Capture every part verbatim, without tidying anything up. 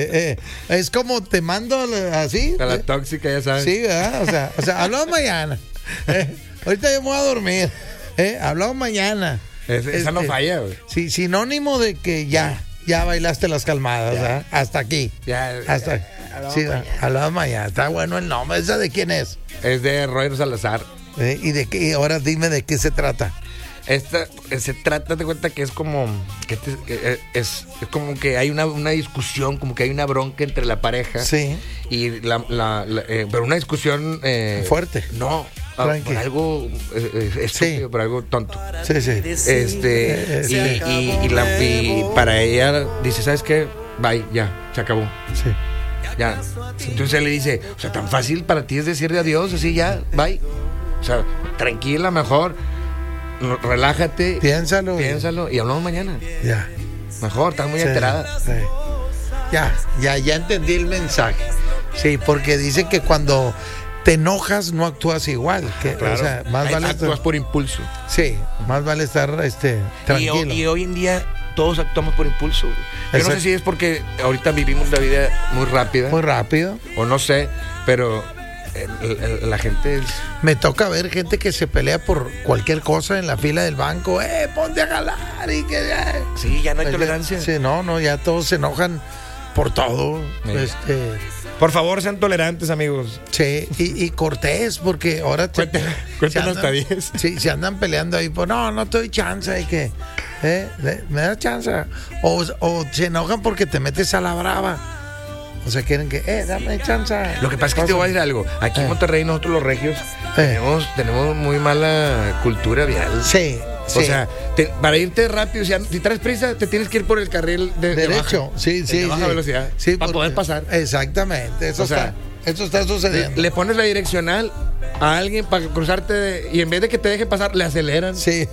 eh, es como te mando así. A la tóxica, ya sabes. Sí, ¿verdad? O sea, o sea hablamos mañana. Eh, ahorita yo me voy a dormir. Eh, hablamos mañana. Es, esa Este, no falla, güey. Sí, sinónimo de que ya, ya bailaste las calmadas, Ya. ¿verdad? Hasta aquí. Ya, Hasta, ya, hablamos sí, mañana. hablamos mañana. Está bueno el nombre. ¿Esa de quién es? Es de Roger Salazar. Eh, ¿Y de qué? Ahora dime de qué se trata. Esta eh, se trata de cuenta que es como que te- eh, es, es como que hay una, una discusión, como que hay una bronca entre la pareja. Sí. Y la, la- la- eh, pero una discusión eh, Fuerte. No, ah, Tranqui. por algo eh, eh, estúpido, Sí. por algo tonto. Sí, sí. Este Eh, y, y- y la- y para ella dice, ¿sabes qué? Bye, ya, se acabó. Sí. Ya. Entonces él le dice, o sea, tan fácil para ti es decirle adiós, así ya, bye. O sea, tranquila, mejor. no, Relájate. Piénsalo. Piénsalo y hablamos mañana. Ya. Mejor, estás muy Sí, alterada. sí. Ya, ya, ya entendí el mensaje. Sí, porque dice que cuando te enojas no actúas igual. Que, o sea, más Ahí vale actúas estar, por impulso. sí, más vale estar este, Y, tranquilo. ho- y hoy en día todos actuamos por impulso. Yo no Exacto. sé si es porque ahorita vivimos la vida muy rápida Muy rápido. o no sé, pero el- el- la gente es... Me toca ver gente que se pelea por cualquier cosa en la fila del banco. ¡Eh, ponte a jalar! Y que ya. Sí, ya no hay Pues ya- tolerancia. Sí, no, no, ya todos se enojan por todo. Sí. Este, Por favor, sean tolerantes, amigos. sí, y, y cortés, porque ahora te- Cuenten- se cuenten andan- hasta diez. Sí, se andan peleando ahí, pues no, no te doy chance, y que, eh, de- me da chance. O, o se enojan porque te metes a la brava. O sea, quieren que, eh, dame chance. Lo que pasa es que te voy a decir algo. Aquí en Eh. Monterrey, nosotros los regios, tenemos, tenemos muy mala cultura vial. Sí, sí. O sea, te- para irte rápido, si, si traes prisa, te tienes que ir por el carril de, de derecho, baja, sí, el sí. de baja sí. velocidad, Sí, para porque- poder pasar. Exactamente, eso O sea, está, eso está sucediendo. Le pones la direccional a alguien para cruzarte de- y en vez de que te deje pasar, le aceleran. Sí,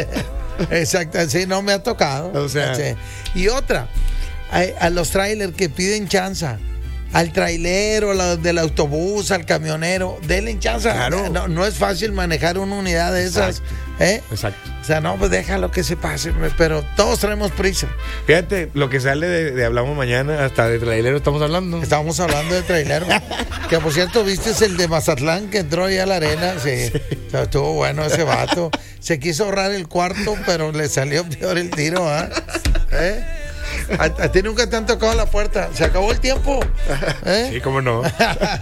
exacto, sí, no me ha tocado. O sea. Sí. Y otra, a, a los trailers que piden chanza, al trailero, la- del autobús, al camionero, denle chanza. Claro. No, no es fácil manejar una unidad de esas. ¿eh? Exacto. O sea, no, pues déjalo que se pase, pero todos traemos prisa. Fíjate, lo que sale de, de Hablamos Mañana, hasta de trailero estamos hablando. Estábamos hablando de trailero. Que por cierto, viste el de Mazatlán que entró ahí a la arena. Sí. O sea, estuvo bueno ese vato. Se quiso ahorrar el cuarto, pero le salió peor el tiro, ¿ah? ¿Eh? A, a ti nunca te han tocado la puerta. Se acabó el tiempo. ¿Eh? Sí, cómo no.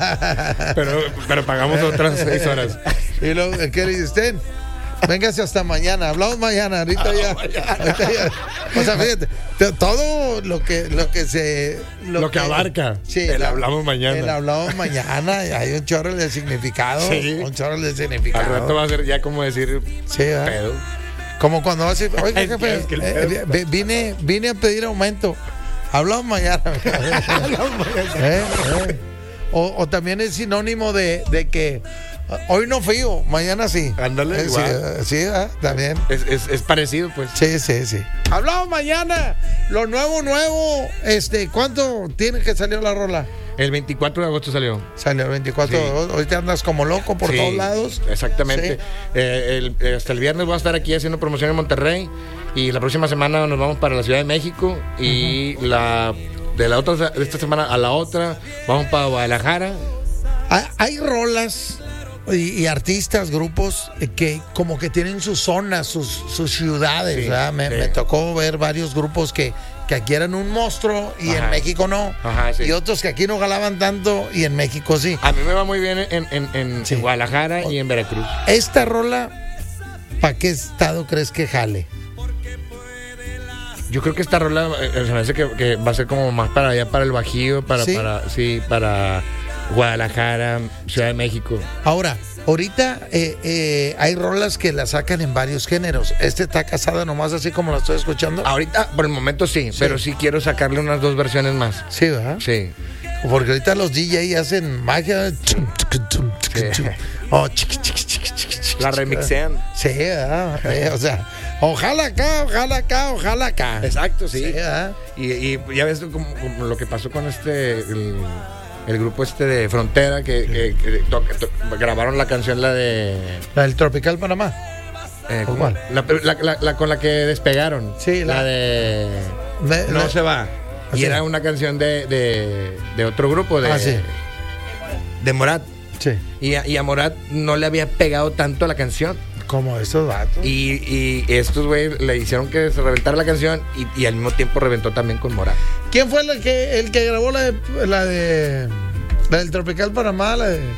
pero, pero pagamos otras seis horas. Y luego, ¿qué le dice usted? Véngase hasta mañana, hablamos mañana, ahorita ya, ahorita ya. O sea, fíjate, te- todo lo que lo que se Lo que abarca, sí, el la- hablamos mañana. El hablamos mañana, hay un chorro de significado, Sí. un chorro de Al significado. rato va a ser ya como decir Sí, ¿verdad? pedo. Como cuando vas a decir, oiga, Es que- jefe, es que el eh, pedo vi- está- vi- vine, vine a pedir aumento. Hablamos mañana. ¿Eh? ¿Eh? O, o también es sinónimo de, de que uh, hoy no fío, mañana sí. Ándale, Eh, sí, igual. eh, sí, ¿eh? También. Es, es, es parecido, pues. Sí, sí, sí. Hablamos mañana. Lo nuevo, nuevo. Este, ¿cuánto tiene que salir la rola? El veinticuatro de agosto salió. Salió el veinticuatro. Sí. Ahorita andas como loco por Sí, todos lados. Exactamente. Sí. Eh, el- eh, hasta el viernes voy a estar aquí haciendo promoción en Monterrey y la próxima semana nos vamos para la Ciudad de México y la de la otra de esta semana a la otra vamos para Guadalajara. Hay, hay rolas y, y artistas, grupos eh, que como que tienen sus zonas, sus, sus ciudades. Sí, ¿verdad? Me, sí. me tocó ver varios grupos que, que aquí eran un monstruo y Ajá. en México no. Ajá, sí. Y otros que aquí no jalaban tanto y en México sí. A mí me va muy bien en, en, en, Sí. en Guadalajara y en Veracruz. Esta rola, ¿para qué estado crees que jale? Yo creo que esta rola eh, se me hace que, que va a ser como más para allá, para el Bajío, para, ¿Sí? para, sí, para Guadalajara, Ciudad de México. Ahora, ahorita eh, eh, hay rolas que la sacan en varios géneros. Este está casada nomás así como la estoy escuchando. Ahorita, por el momento sí, pero sí quiero sacarle unas dos versiones más. Sí, ¿verdad? Sí. Porque ahorita los D J hacen magia. Oh, chiqui, chiqui, chiqui, chiqui, chiqui. La remixean. Sí, ¿verdad? Eh, o sea, ojalá acá, ojalá acá, ojalá acá. Exacto, sí. Sí, ¿verdad? Y, y ya ves como, como lo que pasó con este el, el grupo este de Frontera que, que- que to- to- grabaron la canción la de La del Tropical Panamá. eh, ¿cómo? ¿Cuál? La, la- la- la con la que despegaron. Sí, la- la, de Me- No me- se va. y era una canción de, de, de otro grupo, de, ah, sí. de Morat. Sí. Y a, y a Morat no le había pegado tanto la canción. Como estos vatos. Y, y estos güey le hicieron que se reventara la canción y, y al mismo tiempo reventó también con Morat. ¿Quién fue el que, el que grabó la de, la de la del Tropical Panamá? La de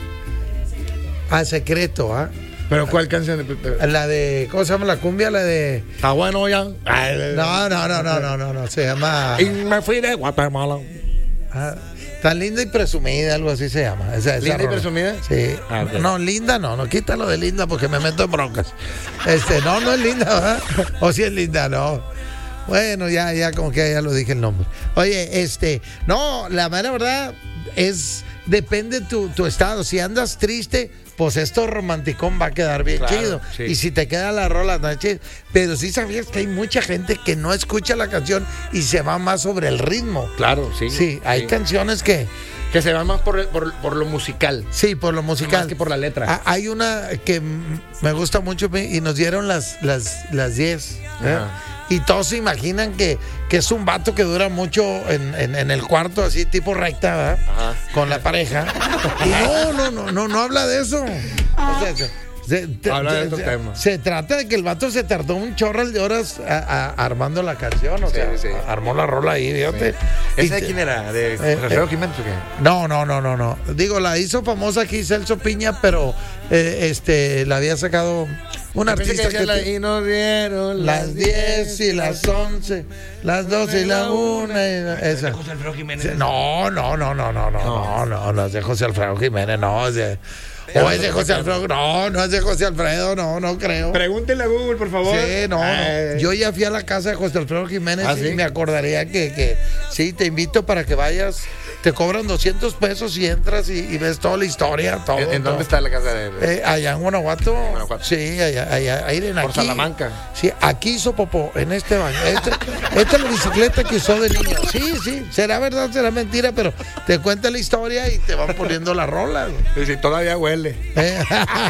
Ah, Secreto, ¿ah? ¿eh? ¿Pero cuál canción? La de, ¿cómo se llama la cumbia? La de... Está bueno ya. No, no, no, no, no, no, no, se llama... Y me fui de Guatemala. Ah, tan linda y presumida, algo así se llama. Esa, esa ¿Linda rola. y presumida? Sí. Ah, okay. No, linda no, no, quítalo de linda porque me meto en broncas. Este, no, no es linda, ¿verdad? O si es linda, no. Bueno, ya, ya como que ya lo dije el nombre. Oye, este, no, la mera verdad es, depende tu, tu estado. Si andas triste, pues esto romanticón va a quedar bien claro, chido. Sí. Y si te queda la rola, no es chido. Pero sí sabías que hay mucha gente que no escucha la canción y se va más sobre el ritmo. Claro, sí. Sí, hay sí. canciones que... Que se van más por, por, por lo musical. Sí, por lo musical. Más que por la letra. Ah, hay una que me gusta mucho y nos dieron las las las diez. ¿eh? Y todos se imaginan que, que es un vato que dura mucho en, en, en el cuarto, así tipo recta, ¿verdad? Ajá. Con la pareja. Y no, no, no, no, no habla de eso. O sea, se, se, te, habla de se, otro tema. Se trata de que el vato se tardó un chorral de horas a, a, armando la canción. O sí, sea, sí. armó la rola ahí, fíjate. Sí. ¿Esa de quién era? ¿De José Alfredo eh, Jiménez o qué? No, no, no, no, no. Digo, la hizo famosa aquí Celso Piña, pero eh, este la había sacado un Yo artista que, que la, te, y nos dieron las diez y las once, las doce y la una. Y la, esa. José Alfredo Jiménez. No, no, no, no, no, no, no, no, no es de José Alfredo Jiménez, no, es de... O es de José Alfredo, no, no es de José Alfredo, no, no creo. Pregúntenle a Google, por favor. Sí, no, no. Yo ya fui a la casa de José Alfredo Jiménez ¿Ah, y sí? me acordaría que, que sí, te invito para que vayas. Te cobran doscientos pesos y entras y, y ves toda la historia, todo. ¿En, ¿en todo. dónde está la casa de él? Eh, allá en Guanajuato. Guanajuato. Sí, allá, allá, ahí en Por aquí. Salamanca. Sí, aquí hizo popó, en este baño. Este, esta es la bicicleta que usó de niño. Sí, sí, será verdad, será mentira, pero te cuenta la historia y te van poniendo la rola. Sí, sí, todavía huele. Eh,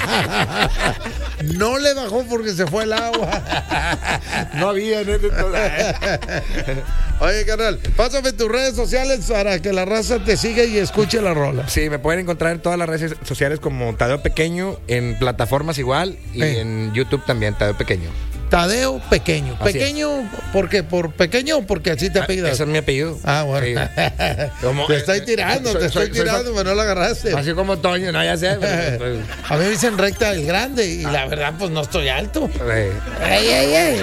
no le bajó porque se fue el agua. No había, no Oye, carnal, pásame tus redes sociales para que la raza te siga y escuche la rola. Sí, me pueden encontrar en todas las redes sociales como Tadeo Pequeño, en plataformas igual y eh. en YouTube también, Tadeo Pequeño. Tadeo Pequeño. Así ¿Pequeño es. porque por pequeño o porque así te apellidas? Ese es mi apellido. Ah, bueno. Como, te estoy tirando, soy, te estoy soy, tirando, soy, pero no la agarraste. Así como Toño, no, ya sé. Pero, a mí me dicen recta el grande y ah. la verdad, pues no estoy alto. Ey, ey, ey. ey.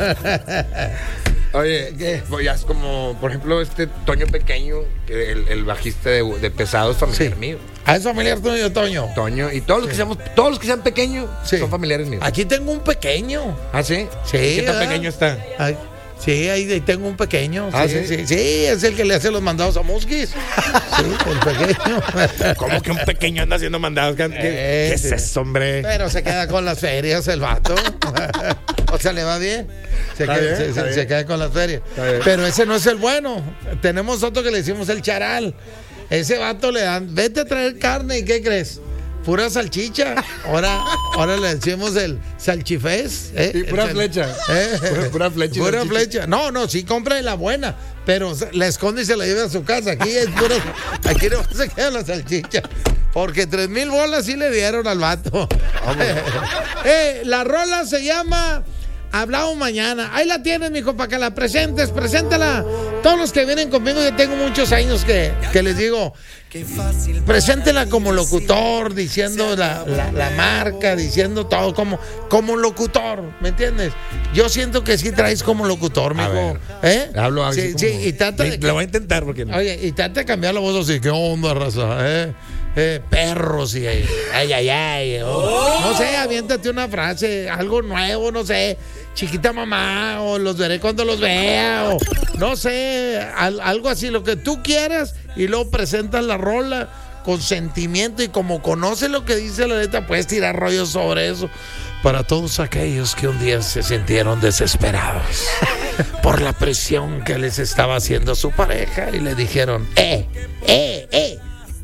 Oye, ¿qué? Ya es como, por ejemplo, este Toño Pequeño, que el, el bajista de, de Pesados, familiar sí. mío. Ah, es familiar tuyo, Toño. Toño, y todos los sí. que seamos, todos los que sean pequeños sí. son familiares míos. Aquí tengo un pequeño. ¿Ah, sí? Sí. ¿Qué tan pequeño está? Ay, sí, ahí, ahí tengo un pequeño. ¿Ah, sí, sí? Sí, sí, es el que le hace los mandados a Musquis. Sí, el pequeño. ¿Cómo que un pequeño anda haciendo mandados? ¿Qué, eh, ¿qué es sí. eso, hombre? Pero se queda con las ferias el vato. O sea, le va bien. Se, queda, bien, se, se, se queda con las ferias. Pero ese no es el bueno. Tenemos otro que le decimos el charal. Ese vato le dan, vete a traer carne y ¿qué crees? Pura salchicha. Ahora, ahora le decimos el salchifés. ¿eh? Sí, pura el, flecha. ¿eh? Pura, pura flecha. Pura salchicha. flecha. No, no, sí compra la buena, pero la esconde y se la lleva a su casa. Aquí es puro, aquí no se queda la salchicha. Porque tres mil bolas sí le dieron al vato. eh, la rola se llama Hablamos Mañana. Ahí la tienes, mijo, para que la presentes. Preséntala. Todos los que vienen conmigo, yo tengo muchos años que, que les digo, preséntela como locutor, diciendo la, la, la marca, diciendo todo, como, como locutor, ¿me entiendes? Yo siento que sí traes como locutor, mijo. ¿Eh? Hablo así sí, como... sí, y trata de... Lo voy a intentar porque no. Oye, y trata de cambiar la voz así, ¿qué onda, raza? ¿Eh? Eh, perros y ay, ay, ay, ay oh. No sé, aviéntate una frase, algo nuevo, no sé, chiquita mamá, o los veré cuando los vea, o no sé, al, algo así, lo que tú quieras, y luego presentas la rola con sentimiento, y como conoces lo que dice la letra, puedes tirar rollos sobre eso. Para todos aquellos que un día se sintieron desesperados por la presión que les estaba haciendo su pareja y le dijeron, eh, eh, eh,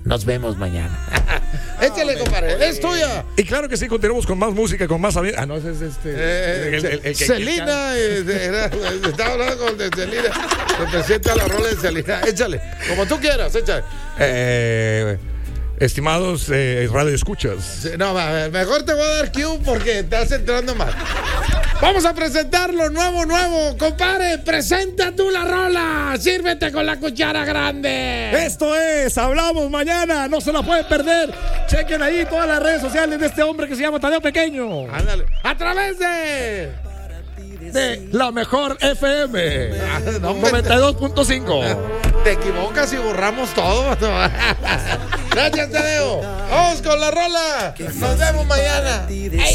Nos vemos mañana. Échale, compadre, es tuya. Y claro que sí, continuamos con más música, con más... Ah, no, ese es este... Eh, el, el, el, Celina, el, era, estaba hablando con de Celina. Representa la rola de Celina. Échale, como tú quieras, échale. Eh... Estimados eh, radio escuchas. No, mejor te voy a dar cue porque estás entrando mal. Vamos a presentar lo nuevo, nuevo. Compadre, presenta tú la rola. Sírvete con la cuchara grande. Esto es Hablamos Mañana. No se la pueden perder. Chequen ahí todas las redes sociales de este hombre que se llama Tadeo Pequeño. Ándale. A través de... de la mejor F M. No, noventa y dos punto cinco. Te equivocas y borramos todo. Gracias, Tadeo. Vamos con la rola. Nos vemos mañana. Ey.